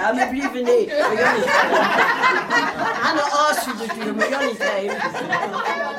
Ja, maar liever niet. Aan de as natuurlijk, maar Jan niet heen.